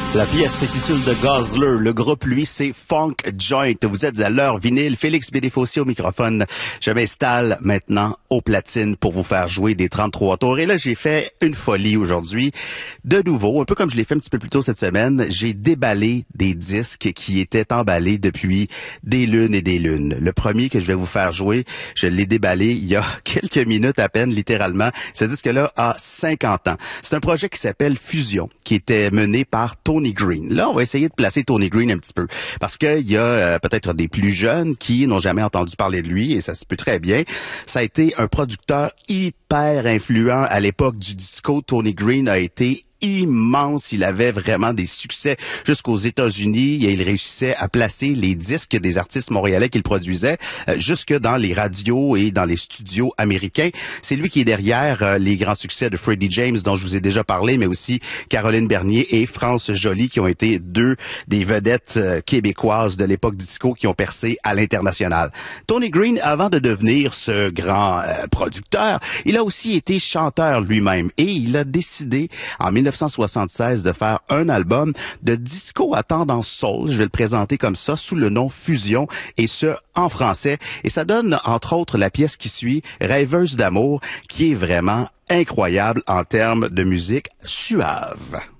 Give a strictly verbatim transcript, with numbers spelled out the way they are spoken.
La pièce s'intitule The Guzzler. Le groupe, lui, c'est Funk Joint. Vous êtes à l'heure vinyle. Félix Bédéfossé au microphone. Je m'installe maintenant aux platines pour vous faire jouer des trente-trois tours. Et là, j'ai fait une folie aujourd'hui. De nouveau, un peu comme je l'ai fait un petit peu plus tôt cette semaine, j'ai déballé des disques qui étaient emballés depuis des lunes et des lunes. Le premier que je vais vous faire jouer, je l'ai déballé il y a quelques minutes à peine, littéralement. Ce disque-là a cinquante ans. C'est un projet qui s'appelle Fusion, qui était mené par Tony Green. Là, on va essayer de placer Tony Green un petit peu, parce qu'il y a euh, peut-être des plus jeunes qui n'ont jamais entendu parler de lui, et ça se peut très bien. Ça a été un producteur hyper influent à l'époque du disco. Tony Green a été immense, il avait vraiment des succès jusqu'aux États-Unis et il réussissait à placer les disques des artistes montréalais qu'il produisait euh, jusque dans les radios et dans les studios américains. C'est lui qui est derrière euh, les grands succès de Freddie James dont je vous ai déjà parlé, mais aussi Caroline Bernier et France Joly qui ont été deux des vedettes euh, québécoises de l'époque disco qui ont percé à l'international. Tony Green, avant de devenir ce grand euh, producteur, il a aussi été chanteur lui-même et il a décidé en mille neuf cent soixante-seize de faire un album de disco à tendance soul. Je vais le présenter comme ça sous le nom Fusion et ce en français. Et ça donne entre autres la pièce qui suit, Rêveuse d'amour, qui est vraiment incroyable en termes de musique suave.